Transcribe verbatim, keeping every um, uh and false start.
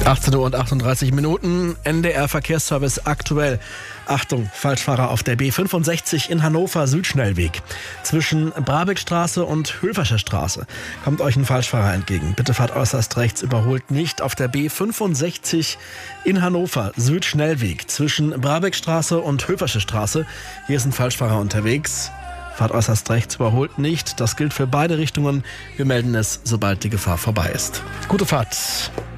achtzehn Uhr und achtunddreißig Minuten, N D R Verkehrsservice aktuell. Achtung, Falschfahrer auf der B fünfundsechzig in Hannover Südschnellweg. Zwischen Brabeckstraße und Höversche Straße kommt euch ein Falschfahrer entgegen. Bitte fahrt äußerst rechts, überholt nicht auf der B fünfundsechzig in Hannover Südschnellweg. Zwischen Brabeckstraße und Höversche Straße. Hier ist ein Falschfahrer unterwegs. Fahrt äußerst rechts, überholt nicht. Das gilt für beide Richtungen. Wir melden es, sobald die Gefahr vorbei ist. Gute Fahrt.